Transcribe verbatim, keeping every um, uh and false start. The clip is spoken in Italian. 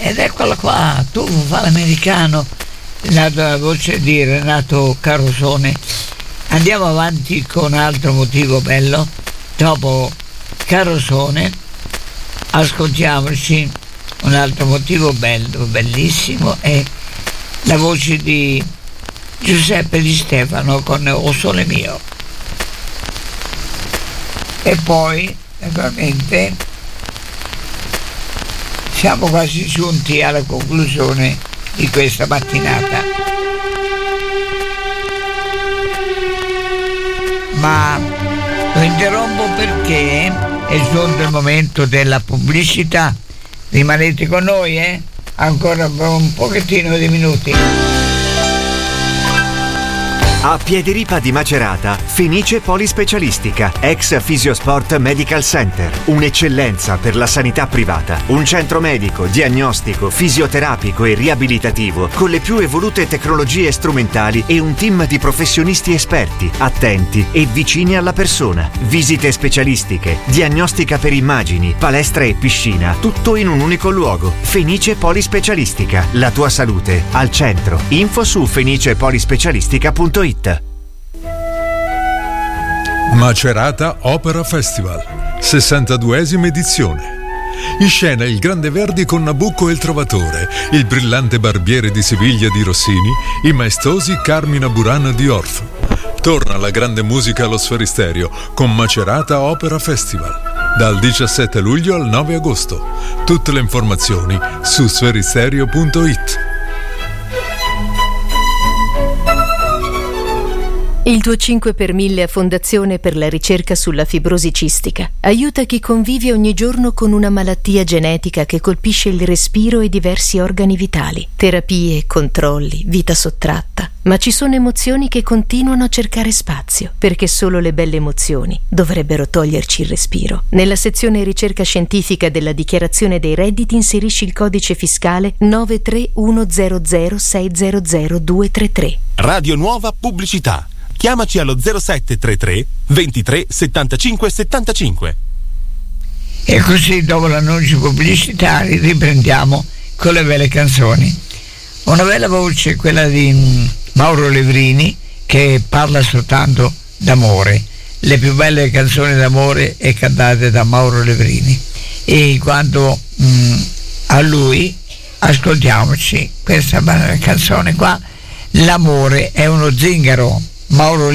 ed eccola qua, tu fa l'americano, la voce di Renato Carosone. Andiamo avanti con un altro motivo bello. Dopo Carosone ascoltiamoci un altro motivo bello, bellissimo, è la voce di Giuseppe Di Stefano con O Sole Mio. E poi naturalmente siamo quasi giunti alla conclusione di questa mattinata, ma lo interrompo perché è giunto il momento della pubblicità. Rimanete con noi, eh? Ancora un pochettino di minuti. A Piediripa di Macerata, Fenice Polispecialistica, ex Fisiosport Medical Center, un'eccellenza per la sanità privata, un centro medico, diagnostico, fisioterapico e riabilitativo con le più evolute tecnologie strumentali e un team di professionisti esperti, attenti e vicini alla persona. Visite specialistiche, diagnostica per immagini, palestra e piscina, tutto in un unico luogo. Fenice Polispecialistica, la tua salute al centro. Info su fenicepolispecialistica punto it. Macerata Opera Festival, sessantaduesima edizione. In scena il Grande Verdi con Nabucco e il Trovatore, il brillante Barbiere di Siviglia di Rossini, i maestosi Carmina Burana di Orff. Torna la grande musica allo Sferisterio con Macerata Opera Festival, dal diciassette luglio al nove agosto. Tutte le informazioni su sferisterio punto it. Il tuo cinque per mille a Fondazione per la ricerca sulla fibrosi cistica aiuta chi convive ogni giorno con una malattia genetica che colpisce il respiro e diversi organi vitali. Terapie, controlli, vita sottratta. Ma ci sono emozioni che continuano a cercare spazio, perché solo le belle emozioni dovrebbero toglierci il respiro. Nella sezione ricerca scientifica della dichiarazione dei redditi inserisci il codice fiscale nove tre uno zero zero sei zero zero due tre tre. Radio Nuova Pubblicità. Chiamaci allo zero sette tre tre ventitré settantacinque settantacinque. E così, dopo l'annuncio pubblicitario, riprendiamo con le belle canzoni. Una bella voce, quella di Mauro Levrini, che parla soltanto d'amore. Le più belle canzoni d'amore è cantate da Mauro Levrini, e quanto mh, a lui ascoltiamoci questa canzone qua, L'amore è uno zingaro. Mauro